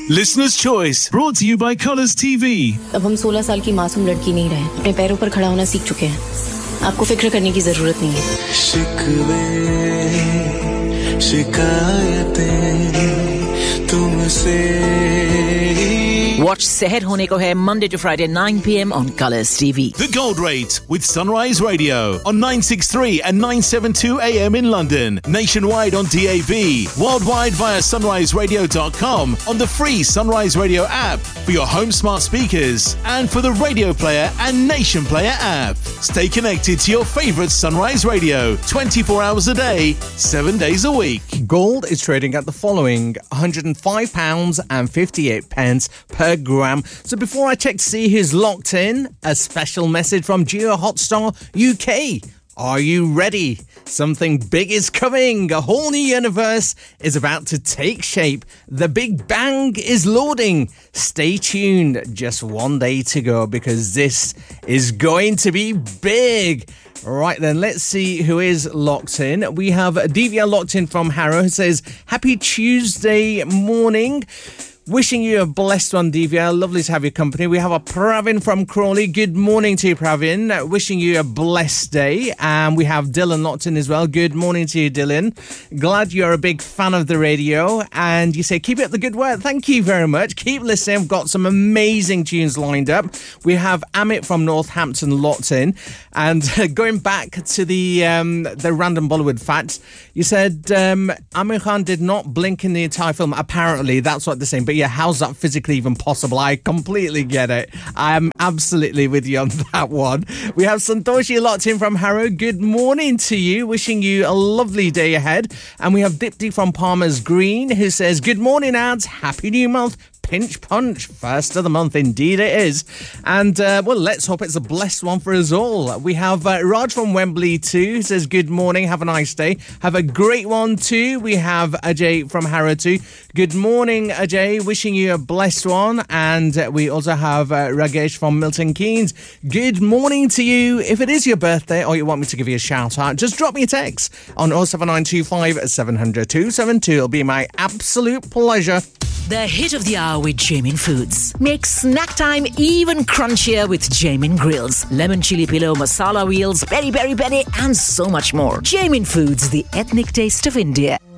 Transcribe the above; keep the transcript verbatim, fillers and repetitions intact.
Listener's Choice, brought to you by Colours T V. अब हम सोलह साल की मासूम लड़की नहीं रहे, अपने पैरों पर खड़ा होना सीख चुके हैं. आपको फिक्र करने की जरूरत नहीं है. शिकवे शिकायतें तुमसे. Watch Seher Hone Ko Hai Monday to Friday nine p.m. on Colours T V. The Gold Rate with Sunrise Radio on nine sixty-three and nine seventy-two A M in London, nationwide on D A B, worldwide via sunrise radio dot com, on the free Sunrise Radio app for your home smart speakers and for the Radio Player and Nation Player app. Stay connected to your favourite Sunrise Radio twenty-four hours a day, seven days a week. Gold is trading at the following one hundred five pounds fifty-eight pence per gram. So before I check to see who's locked in, a special message from Geo Hotstar U K. Are you ready? Something big is coming. A whole new universe is about to take shape. The Big Bang is loading. Stay tuned. Just one day to go because this is going to be big. Right then, let's see who is locked in. We have Divya locked in from Harrow who says, Happy Tuesday morning. Wishing you a blessed one, Divya. Lovely to have your company. We have a Pravin from Crawley. Good morning to you, Pravin. Wishing you a blessed day. And we have Dylan locked in as well. Good morning to you, Dylan. Glad you're a big fan of the radio. And you say, keep up the good work. Thank you very much. Keep listening. We've got some amazing tunes lined up. We have Amit from Northampton locked in. And going back to the um, the random Bollywood facts, you said um, Amir Khan did not blink in the entire film. Apparently, that's what they're saying. But yeah, how's that physically even possible? I completely get it. I'm absolutely with you on that one. We have Santoshi locked in from Harrow. Good morning to you. Wishing you a lovely day ahead. And we have Dipti from Palmer's Green who says, good morning, ads. Happy new month. Pinch punch. First of the month, indeed it is. And, uh, well, let's hope it's a blessed one for us all. We have uh, Raj from Wembley too, who says, good morning, have a nice day. Have a great one too. We have Ajay from Harrow too. Good morning, Ajay. Wishing you a blessed one. And uh, we also have uh, Ragesh from Milton Keynes. Good morning to you. If it is your birthday or you want me to give you a shout out, just drop me a text on oh seven nine two five seven hundred two seven two. It'll be my absolute pleasure. The hit of the hour with Jamin Foods. Make snack time even crunchier with Jamin Grills. Lemon chili pillow, masala wheels, peri peri peri, and so much more. Jamin Foods, the ethnic taste of India.